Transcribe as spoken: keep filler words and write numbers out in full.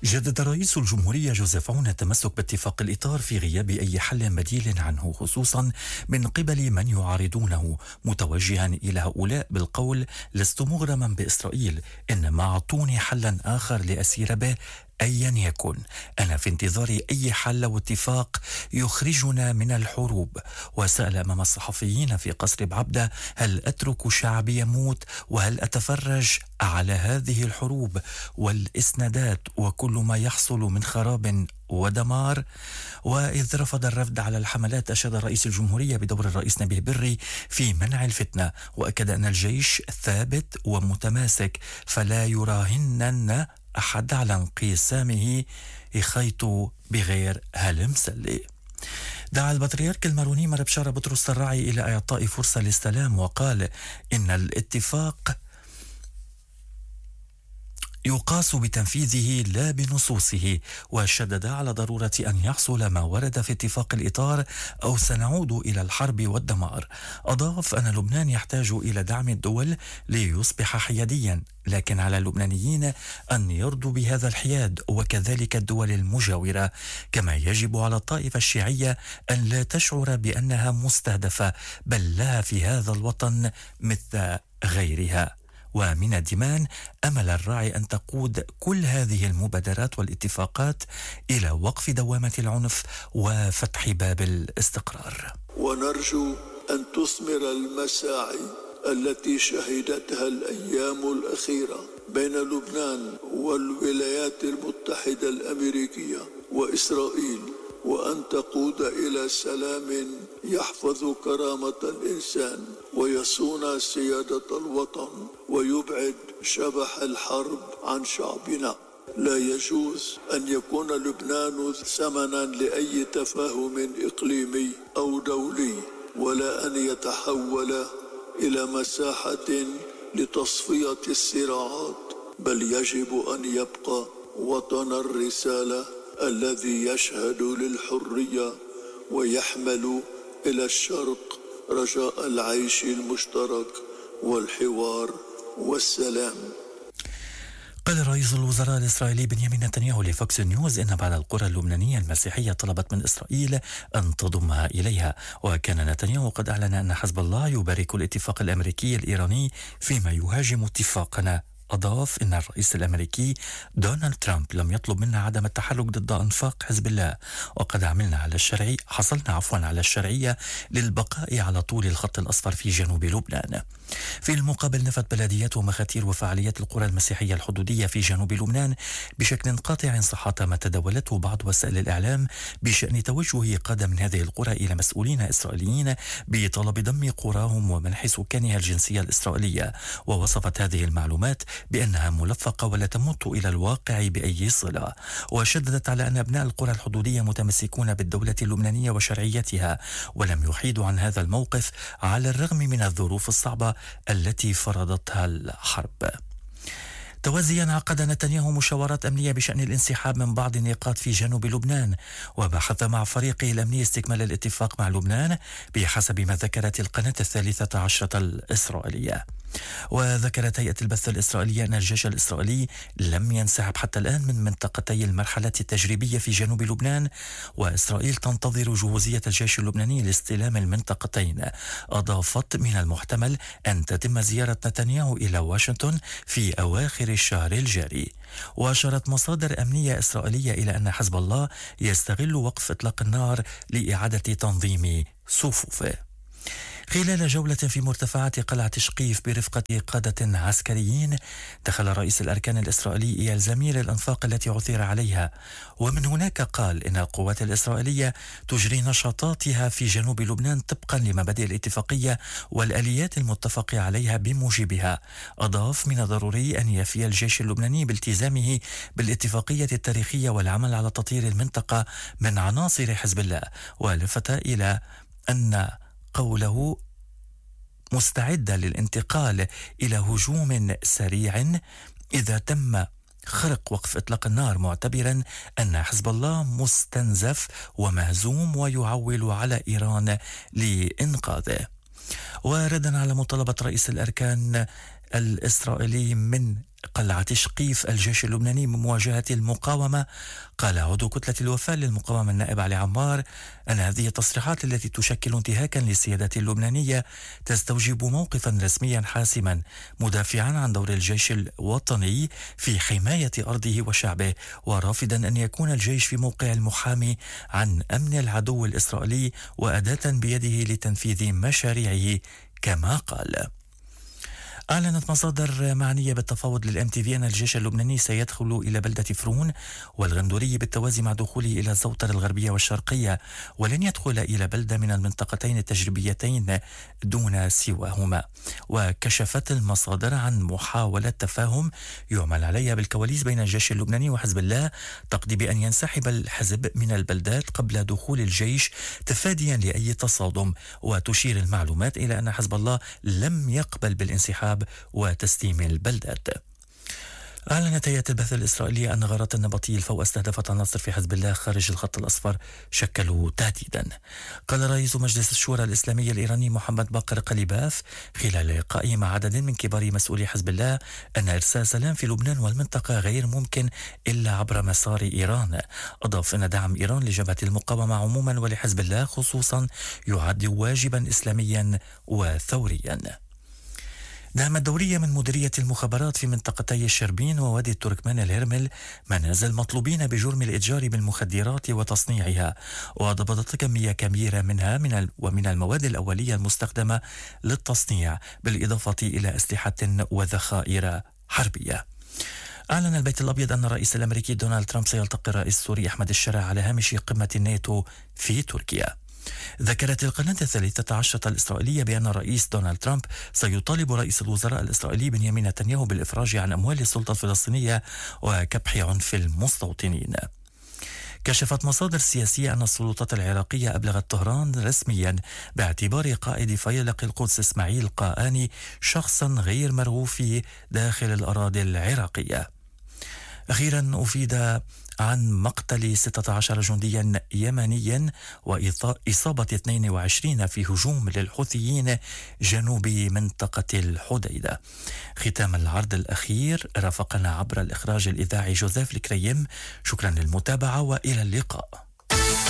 جدد رئيس الجمهورية جوزيف عون التمسك باتفاق الإطار في غياب أي حل بديل عنه، خصوصا من قبل من يعارضونه، متوجها إلى هؤلاء بالقول: لست مغرما بإسرائيل، إنما أعطوني حلا آخر لأسير به أيا يكن. أنا في انتظار أي حل واتفاق يخرجنا من الحروب. وسأل أمام الصحفيين في قصر بعبدة: هل أترك شعبي يموت؟ وهل أتفرج على هذه الحروب والإسنادات وكل ما يحصل من خراب ودمار؟ وإذ رفض الرفض على الحملات، أشاد رئيس الجمهورية بدور الرئيس نبيه بري في منع الفتنة، وأكد أن الجيش ثابت ومتماسك، فلا يراهنن أحد على انقسامه يخيط بغير هلم سلي. دعا البطريرك الماروني مر بشارة بطرس الراعي إلى إعطاء فرصة للسلام، وقال إن الاتفاق يقاس بتنفيذه لا بنصوصه، وشدد على ضرورة أن يحصل ما ورد في اتفاق الإطار أو سنعود إلى الحرب والدمار. أضاف أن لبنان يحتاج إلى دعم الدول ليصبح حياديا، لكن على اللبنانيين أن يرضوا بهذا الحياد، وكذلك الدول المجاورة، كما يجب على الطائفة الشيعية أن لا تشعر بأنها مستهدفة، بل لها في هذا الوطن مثل غيرها. ومن الدمان أمل الراعي أن تقود كل هذه المبادرات والاتفاقات إلى وقف دوامة العنف وفتح باب الاستقرار. ونرجو أن تثمر المساعي التي شهدتها الأيام الأخيرة بين لبنان والولايات المتحدة الأمريكية وإسرائيل، وأن تقود إلى سلام يحفظ كرامة الإنسان ويصون سيادة الوطن ويبعد شبح الحرب عن شعبنا. لا يجوز أن يكون لبنان ثمنا لأي تفاهم إقليمي أو دولي، ولا أن يتحول إلى مساحة لتصفية الصراعات، بل يجب أن يبقى وطن الرسالة الذي يشهد للحرية ويحمل إلى الشرق رجاء العيش المشترك والحوار والسلام. قال رئيس الوزراء الإسرائيلي بنيامين نتنياهو لفوكس نيوز إن بعض القرى اللبنانية المسيحية طلبت من إسرائيل أن تضمها إليها. وكان نتنياهو قد أعلن أن حزب الله يبارك الاتفاق الأمريكي الإيراني فيما يهاجم اتفاقنا. أضاف إن الرئيس الأمريكي دونالد ترامب لم يطلب منا عدم التحرك ضد أنفاق حزب الله، وقد عملنا على الشرعي حصلنا عفوا على الشرعية للبقاء على طول الخط الأصفر في جنوب لبنان. في المقابل نفت بلديات ومخاتير وفعاليات القرى المسيحية الحدودية في جنوب لبنان بشكل قاطع صحة ما تداولته بعض وسائل الإعلام بشأن توجه قادة من هذه القرى إلى مسؤولين إسرائيليين بطلب ضم قراهم ومنح سكانها الجنسية الإسرائيلية. ووصفت هذه المعلومات بأنها ملفقة ولا تمت إلى الواقع بأي صلة. وشددت على أن أبناء القرى الحدودية متمسكون بالدولة اللبنانية وشرعيتها، ولم يحيدوا عن هذا الموقف على الرغم من الظروف الصعبة التي فرضتها الحرب. توازيا عقد نتنياهو مشاورات أمنية بشأن الانسحاب من بعض النقاط في جنوب لبنان، وبحث مع فريقه الأمني استكمال الاتفاق مع لبنان بحسب ما ذكرت القناة الثالثة عشرة الإسرائيلية. وذكرت هيئة البث الإسرائيلية أن الجيش الإسرائيلي لم ينسحب حتى الآن من منطقتي المرحلة التجريبية في جنوب لبنان، وإسرائيل تنتظر جهوزية الجيش اللبناني لاستلام المنطقتين. أضافت من المحتمل أن تتم زيارة نتنياهو إلى واشنطن في أواخر الشهر الجاري. وأشارت مصادر أمنية إسرائيلية إلى أن حزب الله يستغل وقف إطلاق النار لإعادة تنظيم صفوفه. خلال جولة في مرتفعات قلعة شقيف برفقة قادة عسكريين، دخل رئيس الأركان الإسرائيلي إيال زمير الأنفاق التي عثر عليها، ومن هناك قال إن القوات الإسرائيلية تجري نشاطاتها في جنوب لبنان طبقا لمبادئ الاتفاقية والآليات المتفق عليها بموجبها. أضاف من الضروري أن يفي الجيش اللبناني بالتزامه بالاتفاقية التاريخية والعمل على تطهير المنطقة من عناصر حزب الله، ولفت إلى أن قوله مستعدة للانتقال إلى هجوم سريع إذا تم خرق وقف إطلاق النار، معتبرا أن حزب الله مستنزف ومهزوم ويعول على إيران لإنقاذه. وردا على مطالبة رئيس الأركان الإسرائيلي من قلعة شقيف الجيش اللبناني بمواجهة المقاومة. قال عضو كتلة الوفاء للمقاومة النائب علي عمار أن هذه التصريحات التي تشكل انتهاكا للسيادة اللبنانية تستوجب موقفا رسميا حاسما مدافعا عن دور الجيش الوطني في حماية أرضه وشعبه، ورافضا أن يكون الجيش في موقع المحامي عن أمن العدو الإسرائيلي وأداة بيده لتنفيذ مشاريعه كما قال. أعلنت مصادر معنية بالتفاوض للإم تي في أن الجيش اللبناني سيدخل إلى بلدة فرون والغندوري بالتوازي مع دخوله إلى الزوطر الغربية والشرقية، ولن يدخل إلى بلدة من المنطقتين التجريبيتين دون سواهما. وكشفت المصادر عن محاولة تفاهم يعمل عليها بالكواليس بين الجيش اللبناني وحزب الله تقضي بأن ينسحب الحزب من البلدات قبل دخول الجيش تفاديا لأي تصادم. وتشير المعلومات إلى أن حزب الله لم يقبل بالانسحاب وتسليم البلدات. أعلنت هيئة البث الإسرائيلية أن غارات النبطي الفوق استهدفت عناصر في حزب الله خارج الخط الأصفر شكلوا تهديدا. قال رئيس مجلس الشورى الإسلامي الإيراني محمد باقر قليباف خلال لقائه مع عدد من كبار مسؤولي حزب الله أن إرسال سلام في لبنان والمنطقة غير ممكن إلا عبر مسار إيران. أضاف أن دعم إيران لجبهة المقاومة عموما ولحزب الله خصوصا يعد واجبا إسلاميا وثوريا. دعمت دورية من مديرية المخابرات في منطقتي الشربين ووادي التركمان الهرمل منازل مطلوبين بجرم الإتجار بالمخدرات وتصنيعها، وضبطت كمية كبيرة منها من ومن المواد الأولية المستخدمة للتصنيع بالإضافة إلى أسلحة وذخائر حربية. أعلن البيت الأبيض أن الرئيس الأمريكي دونالد ترامب سيلتقي الرئيس السوري أحمد الشرع على هامش قمة الناتو في تركيا. ذكرت القناة الثالثة عشرة الإسرائيلية بأن الرئيس دونالد ترامب سيطالب رئيس الوزراء الإسرائيلي بنيامين نتنياهو بالإفراج عن أموال السلطة الفلسطينية وكبح عنف المستوطنين. كشفت مصادر سياسية أن السلطات العراقية أبلغت طهران رسميا باعتبار قائد فيلق القدس إسماعيل قاآني شخصا غير مرغوب فيه داخل الأراضي العراقية. أخيرا أفيد عن مقتل ستة عشر جنديا يمنيا وإصابة اثنين وعشرين في هجوم للحوثيين جنوب منطقة الحديدة. ختام العرض الأخير رافقنا عبر الإخراج الإذاعي جوزيف الكريم. شكرا للمتابعة وإلى اللقاء.